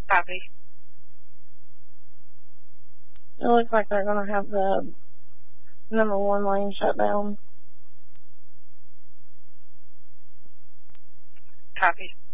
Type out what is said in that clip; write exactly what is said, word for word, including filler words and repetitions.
Copy. It looks like they're going to have the number one lane shut down. Copy.